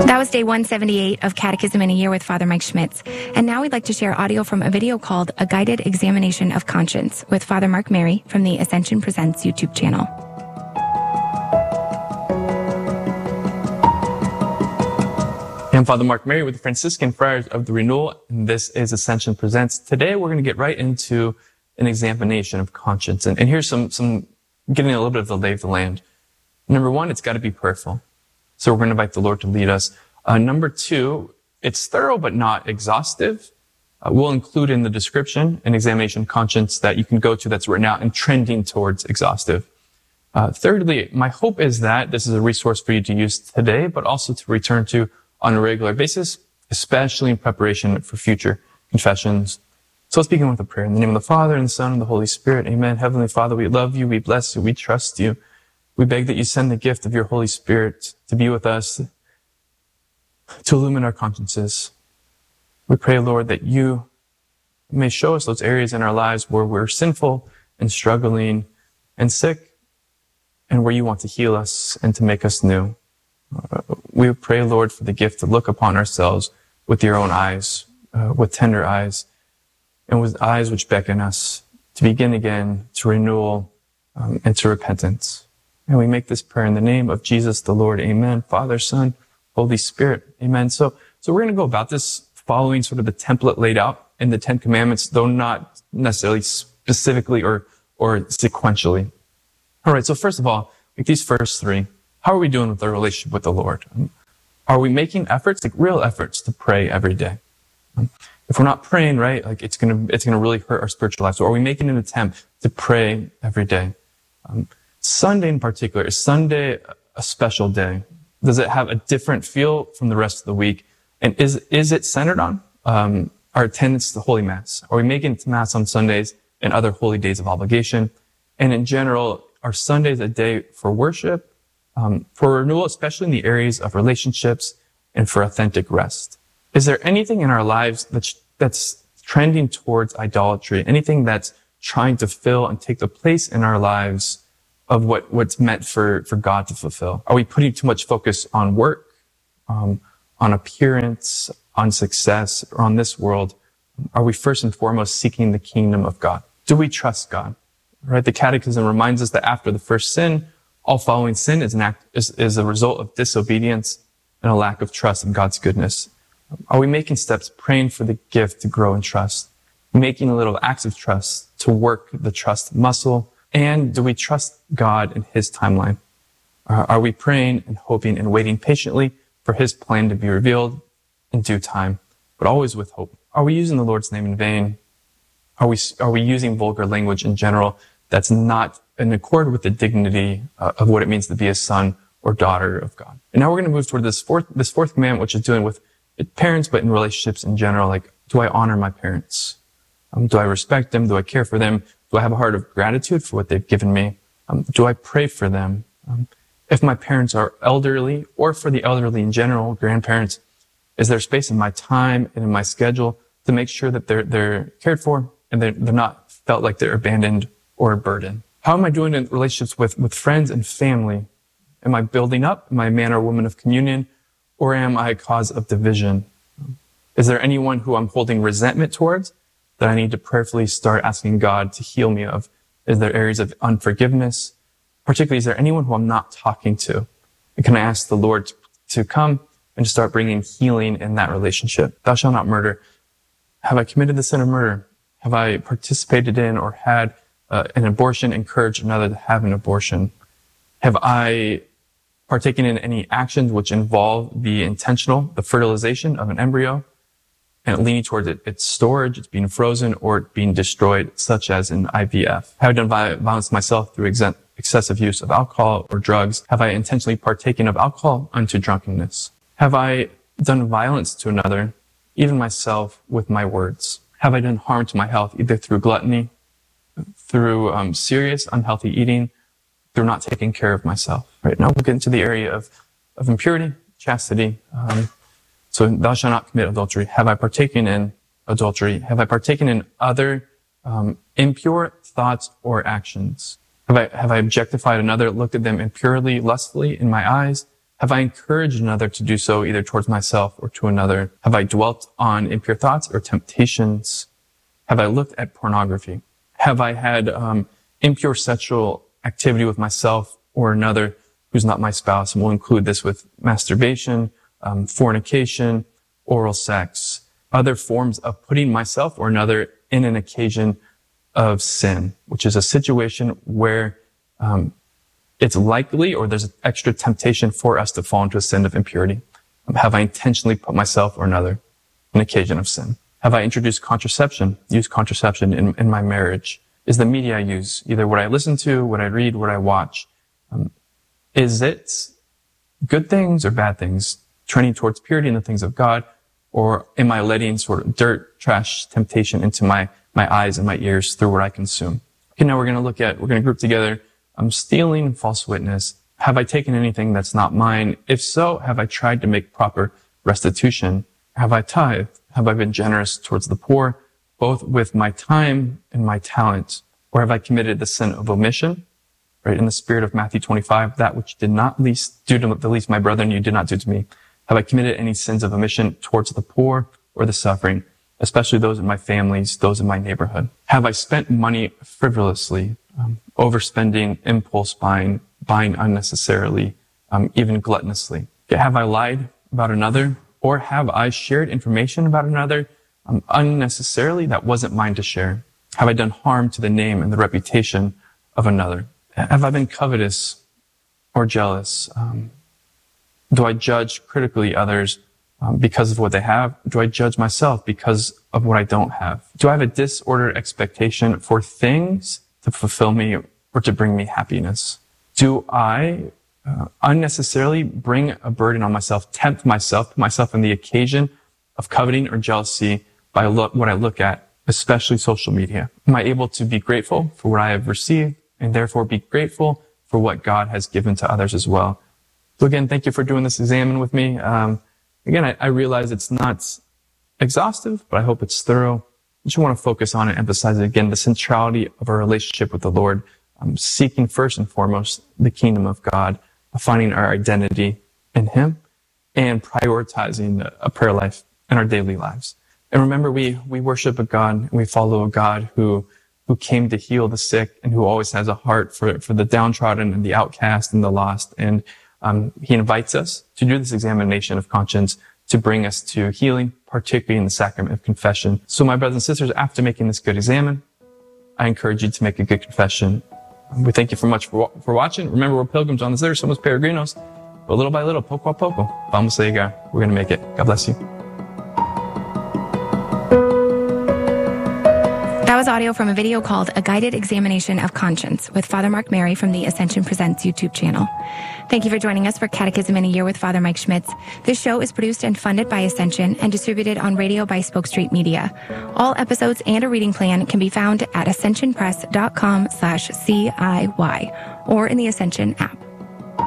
That was day 178 of Catechism in a Year with Father Mike Schmitz. And now we'd like to share audio from a video called A Guided Examination of Conscience with Father Mark Mary from the Ascension Presents YouTube channel. I'm Father Mark Mary with the Franciscan Friars of the Renewal, and this is Ascension Presents. Today we're going to get right into an examination of conscience. And here's some getting a little bit of the lay of the land. Number one, it's got to be prayerful. So we're going to invite the Lord to lead us. Number two, it's thorough but not exhaustive. We'll include in the description an examination of conscience that you can go to that's written out and trending towards exhaustive. Thirdly, my hope is that this is a resource for you to use today, but also to return to on a regular basis, especially in preparation for future confessions. So let's begin with a prayer. In the name of the Father, and the Son, and the Holy Spirit. Amen. Heavenly Father, we love you, we bless you, we trust you. We beg that you send the gift of your Holy Spirit to be with us, to illumine our consciences. We pray, Lord, that you may show us those areas in our lives where we're sinful and struggling and sick, and where you want to heal us and to make us new. We pray, Lord, for the gift to look upon ourselves with your own eyes, with tender eyes, and with eyes which beckon us to begin again, to renewal, and to repentance. And we make this prayer in the name of Jesus the Lord. Amen. Father, Son, Holy Spirit. Amen. So we're going to go about this following sort of the template laid out in the Ten Commandments, though not necessarily specifically or sequentially. All right. So first of all, like these first three, how are we doing with our relationship with the Lord? Are we making efforts, like real efforts, to pray every day? If we're not praying, right, like it's gonna really hurt our spiritual life. So are we making an attempt to pray every day? Sunday in particular, is Sunday a special day? Does it have a different feel from the rest of the week? And is it centered on our attendance to Holy Mass? Are we making it to Mass on Sundays and other holy days of obligation? And in general, are Sundays a day for worship, for renewal, especially in the areas of relationships and for authentic rest? Is there anything in our lives that's trending towards idolatry? Anything that's trying to fill and take the place in our lives of what's meant for God to fulfill? Are we putting too much focus on work, on appearance, on success, or on this world? Are we first and foremost seeking the kingdom of God? Do we trust God? Right? The Catechism reminds us that after the first sin, all following sin is a result of disobedience and a lack of trust in God's goodness. Are we making steps praying for the gift to grow in trust, making little acts of trust to work the trust muscle? And do we trust God in his timeline? Are we praying and hoping and waiting patiently for his plan to be revealed in due time, but always with hope? Are we using the Lord's name in vain? Are we using vulgar language in general that's not in accord with the dignity of what it means to be a son or daughter of God? And now we're going to move toward this fourth commandment, which is dealing with parents, but in relationships in general. Like, do I honor my parents? Do I respect them? Do I care for them? Do I have a heart of gratitude for what they've given me? Do I pray for them? If my parents are elderly, or for the elderly in general, grandparents, is there space in my time and in my schedule to make sure that they're cared for and they're not felt like they're abandoned or a burden? How am I doing in relationships with friends and family? Am I building up? Am I a man or woman of communion? Or am I a cause of division? Is there anyone who I'm holding resentment towards that I need to prayerfully start asking God to heal me of? Is there areas of unforgiveness? Particularly, is there anyone who I'm not talking to? And can I ask the Lord to come and to start bringing healing in that relationship? Thou shalt not murder. Have I committed the sin of murder? Have I participated in or had an abortion, encouraged another to have an abortion? Have I partaken in any actions which involve the fertilization of an embryo, and leaning towards its storage, it's being frozen, or it being destroyed, such as in IVF? Have I done violence to myself through excessive use of alcohol or drugs? Have I intentionally partaken of alcohol unto drunkenness? Have I done violence to another, even myself, with my words? Have I done harm to my health, either through gluttony, through serious unhealthy eating, through not taking care of myself? Right now we'll get into the area of impurity, chastity. So thou shalt not commit adultery. Have I partaken in adultery? Have I partaken in other impure thoughts or actions? Have I objectified another, looked at them impurely, lustfully in my eyes? Have I encouraged another to do so either towards myself or to another? Have I dwelt on impure thoughts or temptations? Have I looked at pornography? Have I had impure sexual activity with myself or another who's not my spouse? And we'll include this with masturbation, fornication, oral sex, other forms of putting myself or another in an occasion of sin, which is a situation where it's likely or there's extra temptation for us to fall into a sin of impurity. Have I intentionally put myself or another in an occasion of sin? Have I introduced contraception, used contraception in my marriage? Is the media I use, either what I listen to, what I read, what I watch, is it good things or bad things, trending towards purity and the things of God? Or am I letting sort of dirt, trash, temptation into my eyes and my ears through what I consume? Okay, now we're going to group together stealing, false witness. Have I taken anything that's not mine? If so, have I tried to make proper restitution? Have I tithed? Have I been generous towards the poor, both with my time and my talent? Or have I committed the sin of omission? Right, in the spirit of Matthew 25, that which did not do to the least my brethren, you did not do to me. Have I committed any sins of omission towards the poor or the suffering, especially those in my families, those in my neighborhood? Have I spent money frivolously, overspending, impulse buying unnecessarily, even gluttonously? Have I lied about another? Or have I shared information about another unnecessarily that wasn't mine to share? Have I done harm to the name and the reputation of another? Have I been covetous or jealous? Do I judge critically others because of what they have? Do I judge myself because of what I don't have? Do I have a disordered expectation for things to fulfill me or to bring me happiness? Do I unnecessarily bring a burden on myself, tempt myself, put myself in the occasion of coveting or jealousy by what I look at, especially social media? Am I able to be grateful for what I have received and therefore be grateful for what God has given to others as well? So again, thank you for doing this examine with me. Again, I realize it's not exhaustive, but I hope it's thorough. I just want to focus on and emphasize again the centrality of our relationship with the Lord, seeking first and foremost the kingdom of God, finding our identity in Him, and prioritizing a prayer life in our daily lives. And remember, we worship a God, and we follow a God who came to heal the sick and who always has a heart for the downtrodden and the outcast and the lost. And He invites us to do this examination of conscience to bring us to healing, particularly in the sacrament of confession. So my brothers and sisters, after making this good examine, I encourage you to make a good confession. We thank you much for watching. Remember, we're pilgrims on this earth, somos peregrinos, but little by little, poco a poco, vamos a llegar. We're going to make it. God bless you. That was audio from a video called A Guided Examination of Conscience with Father Mark Mary from the Ascension Presents YouTube channel. Thank you for joining us for Catechism in a Year with Father Mike Schmitz. This show is produced and funded by Ascension and distributed on radio by Spoke Street Media. All episodes and a reading plan can be found at ascensionpress.com/CIY or in the Ascension app.